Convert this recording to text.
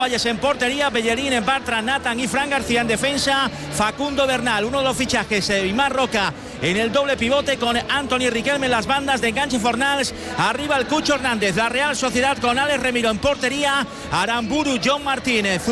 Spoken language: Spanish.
Valles en portería, Bellerín en Bartra, Nathan y Fran García en defensa, Facundo Bernal, uno de los fichajes, Imar Roca en el doble pivote con Anthony Riquelme en las bandas de enganche Fornals, arriba el Cucho Hernández, la Real Sociedad con Alex Remiro en portería, Aramburu, John Martínez.